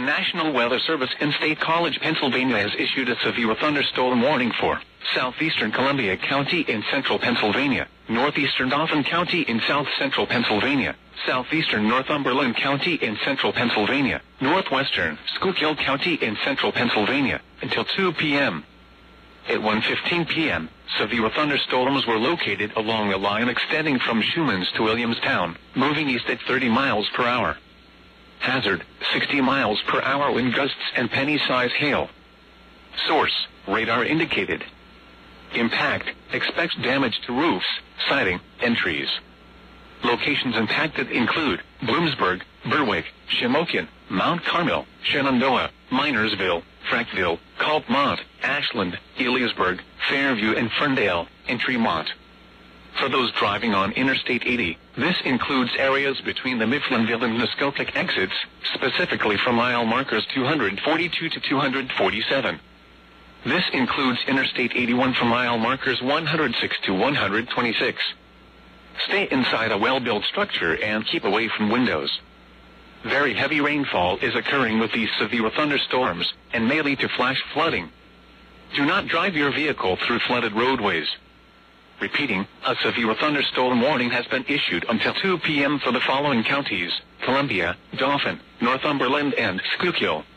National Weather Service in State College, Pennsylvania has issued a severe thunderstorm warning for southeastern Columbia County in central Pennsylvania, northeastern Dauphin County in south-central Pennsylvania, southeastern Northumberland County in central Pennsylvania, northwestern Schuylkill County in central Pennsylvania, until 2 p.m. At 1:15 p.m., severe thunderstorms were located along a line extending from Schumans to Williamstown, moving east at 30 miles per hour. Hazard, 60 miles per hour wind gusts and penny-size hail. Source, radar indicated. Impact, expects damage to roofs, siding, and trees. Locations impacted include Bloomsburg, Berwick, Shamokin, Mount Carmel, Shenandoah, Minersville, Frankville, Coltmont, Ashland, Eliasburg, Fairview and Ferndale, and Tremont. For those driving on Interstate 80, this includes areas between the Mifflinville and Muskoka exits, specifically from mile markers 242 to 247. This includes Interstate 81 from mile markers 106 to 126. Stay inside a well-built structure and keep away from windows. Very heavy rainfall is occurring with these severe thunderstorms and may lead to flash flooding. Do not drive your vehicle through flooded roadways. Repeating, a severe thunderstorm warning has been issued until 2 p.m. for the following counties: Columbia, Dauphin, Northumberland, and Schuylkill.